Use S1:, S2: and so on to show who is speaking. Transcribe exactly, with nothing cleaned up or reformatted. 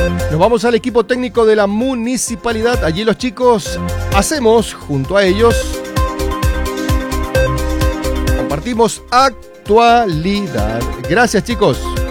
S1: Nos vamos al equipo técnico de la municipalidad. Allí los chicos hacemos junto a ellos. Compartimos actualidad. Gracias, chicos.